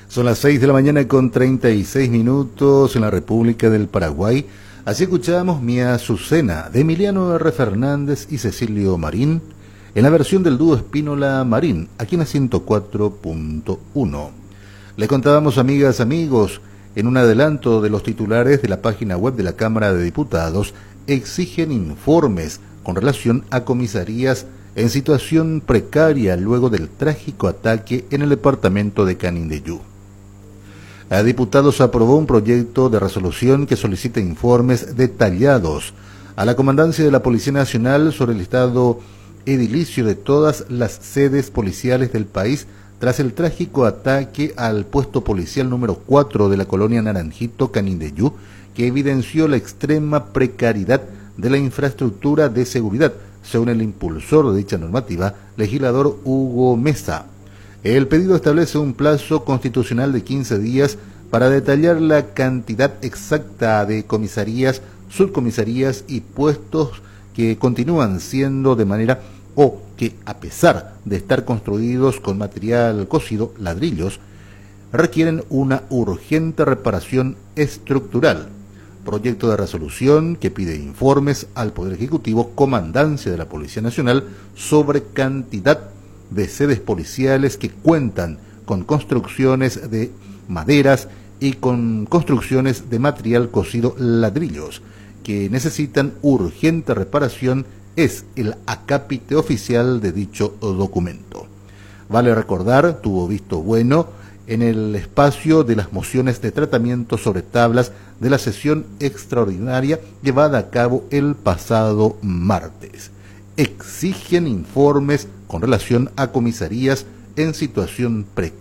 Son las 6 de la mañana con 36 minutos en la República del Paraguay. Así escuchamos Mi Azucena de Emiliano R. Fernández y Cecilio Marín en la versión del dúo Espínola Marín, aquí en la 104.1. Le contábamos, amigas, amigos, en un adelanto de los titulares de la página web de la Cámara de Diputados, exigen informes con relación a comisarías en situación precaria luego del trágico ataque en el departamento de Canindeyú. A diputados aprobó un proyecto de resolución que solicita informes detallados a la Comandancia de la Policía Nacional sobre el estado edilicio de todas las sedes policiales del país tras el trágico ataque al puesto policial número 4 de la colonia Naranjito, Canindeyú, que evidenció la extrema precariedad de la infraestructura de seguridad, según el impulsor de dicha normativa, legislador Hugo Mesa. El pedido establece un plazo constitucional de 15 días para detallar la cantidad exacta de comisarías, subcomisarías y puestos que continúan siendo de manera o que, a pesar de estar construidos con material cocido, ladrillos, requieren una urgente reparación estructural. Proyecto de resolución que pide informes al Poder Ejecutivo, Comandancia de la Policía Nacional, sobre cantidad de sedes policiales que cuentan con construcciones de maderas y con construcciones de material cocido, ladrillos, que necesitan urgente reparación. Es el acápite oficial de dicho documento. Vale recordar, tuvo visto bueno en el espacio de las mociones de tratamiento sobre tablas de la sesión extraordinaria llevada a cabo el pasado martes. Exigen informes con relación a comisarías en situación precaria